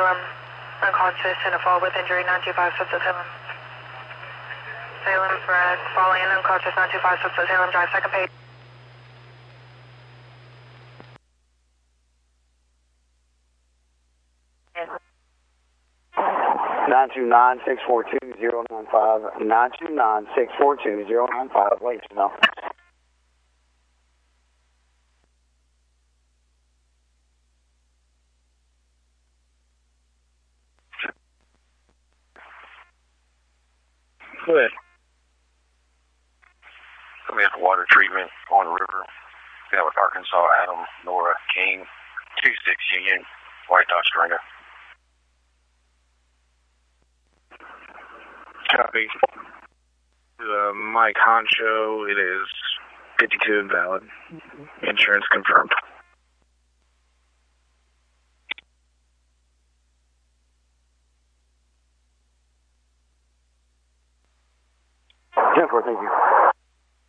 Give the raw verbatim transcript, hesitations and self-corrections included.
Salem, unconscious in a fall with injury, nine two five, sets at Salem. Salem, red, falling in unconscious, nine two five, sets at Salem, drive second page. nine two nine, six four two, zero nine five, nine two nine, six four two, zero nine five, wait, no. Go ahead. We have water treatment on the river. Yeah, with Arkansas, Adam, Nora, King, two six Union, White Dodge Stringer. Copy. Uh, Mike Honcho, it is fifty-two invalid. Insurance confirmed. ten four, thank you.